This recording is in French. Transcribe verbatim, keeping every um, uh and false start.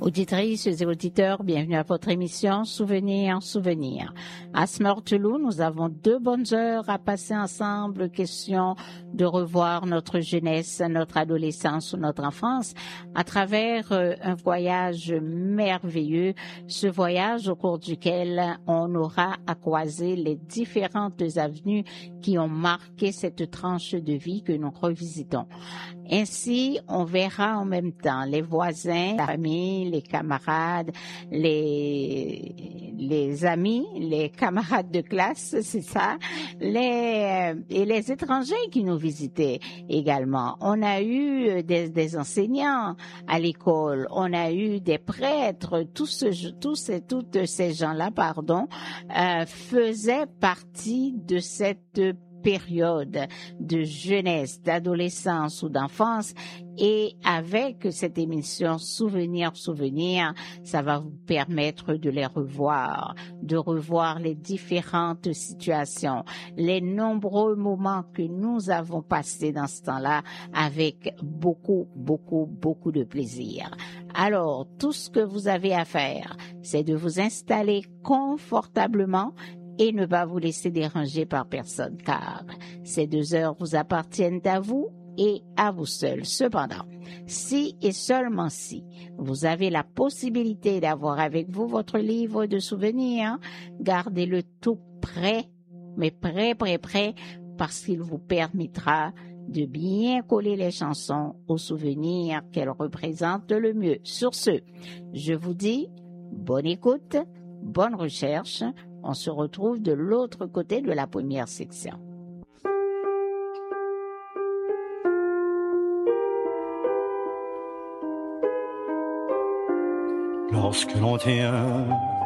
Auditrices et auditeurs, bienvenue à votre émission Souvenirs, Souvenirs. À Smurtelou, nous avons deux bonnes heures à passer ensemble, question de revoir notre jeunesse, notre adolescence ou notre enfance à travers euh, un voyage merveilleux, ce voyage au cours duquel on aura à croiser les différentes avenues qui ont marqué cette tranche de vie que nous revisitons. Ainsi, on verra en même temps les voisins, la famille, les camarades, les, les amis, les camarades de classe, c'est ça, les, et les étrangers qui nous visitaient également. On a eu des, des enseignants à l'école, on a eu des prêtres, tous, ce, tous et toutes ces gens-là, pardon, euh, faisaient partie de cette période de jeunesse, d'adolescence ou d'enfance. Et avec cette émission Souvenirs, Souvenirs, ça va vous permettre de les revoir, de revoir les différentes situations, les nombreux moments que nous avons passés dans ce temps-là avec beaucoup, beaucoup, beaucoup de plaisir. Alors, tout ce que vous avez à faire, c'est de vous installer confortablement et ne pas vous laisser déranger par personne, car ces deux heures vous appartiennent à vous et à vous seul. Cependant, si et seulement si vous avez la possibilité d'avoir avec vous votre livre de souvenirs, gardez-le tout prêt, mais prêt, prêt, prêt, parce qu'il vous permettra de bien coller les chansons aux souvenirs qu'elles représentent le mieux. Sur ce, je vous dis bonne écoute, bonne recherche. On se retrouve de l'autre côté de la première section. Lorsque l'on tient